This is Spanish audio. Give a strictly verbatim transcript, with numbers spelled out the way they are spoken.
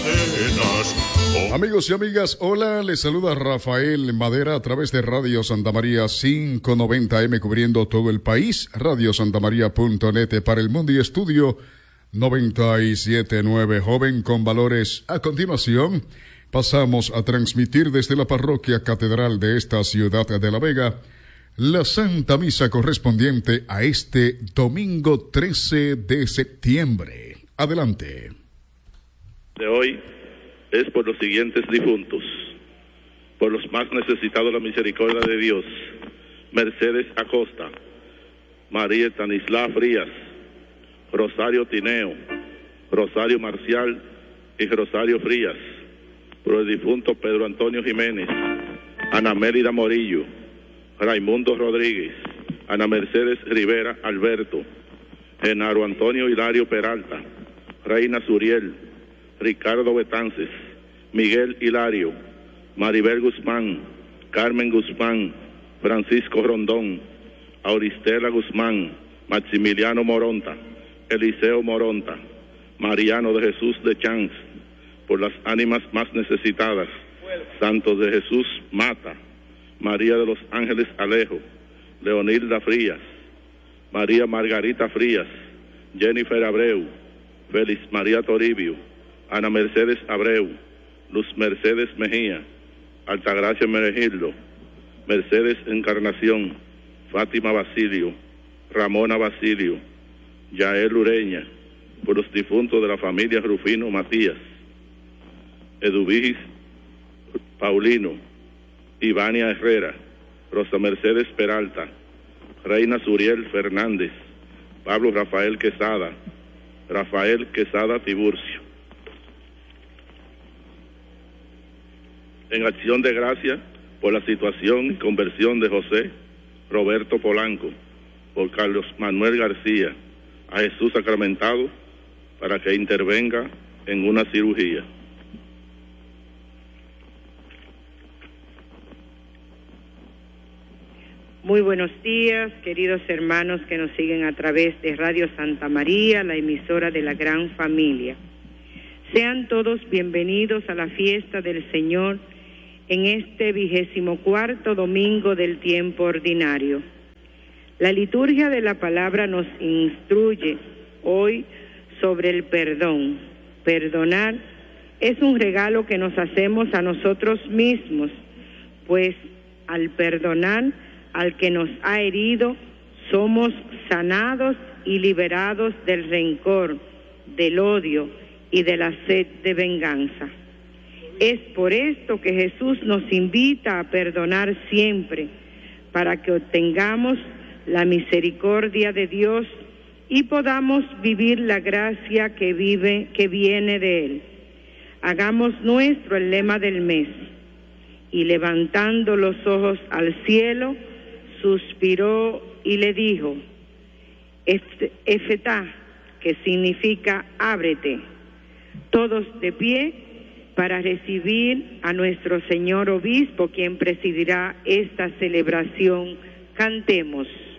cadenas. Oh. Amigos y amigas, hola, les saluda Rafael Madera a través de Radio Santa María quinientos noventa eme cubriendo todo el país, radio santa maría punto net para el mundo y estudio noventa y siete punto nueve Joven con Valores. A continuación, pasamos a transmitir desde la parroquia catedral de esta ciudad de La Vega la Santa Misa correspondiente a este domingo trece de septiembre. Adelante. De hoy es por los siguientes difuntos: por los más necesitados de la misericordia de Dios, Mercedes Acosta, María Estanislá Frías, Rosario Tineo, Rosario Marcial y Rosario Frías. Por el difunto Pedro Antonio Jiménez, Ana Mérida Morillo, Raimundo Rodríguez, Ana Mercedes Rivera Alberto, Genaro Antonio Hilario Peralta, Reina Suriel, Ricardo Betances, Miguel Hilario, Maribel Guzmán, Carmen Guzmán, Francisco Rondón, Auristela Guzmán, Maximiliano Moronta, Eliseo Moronta, Mariano de Jesús de Chanz. Por las ánimas más necesitadas, Santos de Jesús Mata, María de los Ángeles Alejo, Leonilda Frías, María Margarita Frías, Jennifer Abreu, Félix María Toribio, Ana Mercedes Abreu, Luz Mercedes Mejía, Altagracia Meregildo, Mercedes Encarnación, Fátima Basilio, Ramona Basilio, Yael Ureña. Por los difuntos de la familia Rufino Matías, Eduvigis Paulino, Ivania Herrera, Rosa Mercedes Peralta, Reina Suriel Fernández, Pablo Rafael Quesada, Rafael Quesada Tiburcio. En acción de gracia por la situación y conversión de José Roberto Polanco, por Carlos Manuel García, a Jesús sacramentado para que intervenga en una cirugía. Muy buenos días, queridos hermanos que nos siguen a través de Radio Santa María, la emisora de la gran familia. Sean todos bienvenidos a la fiesta del Señor en este vigésimo cuarto domingo del tiempo ordinario. La liturgia de la palabra nos instruye hoy sobre el perdón. Perdonar es un regalo que nos hacemos a nosotros mismos, pues al perdonar al que nos ha herido, somos sanados y liberados del rencor, del odio y de la sed de venganza. Es por esto que Jesús nos invita a perdonar siempre, para que obtengamos la misericordia de Dios y podamos vivir la gracia que vive, que viene de Él. Hagamos nuestro el lema del mes, y levantando los ojos al cielo, suspiró y le dijo, Efetá, que significa ábrete. Todos de pie para recibir a nuestro señor obispo, quien presidirá esta celebración. Cantemos.